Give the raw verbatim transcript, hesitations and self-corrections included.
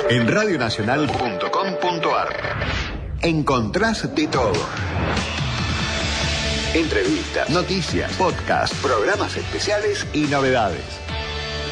En radio nacional punto com punto a r encontrás de todo. Entrevistas, noticias, podcasts, programas especiales y novedades.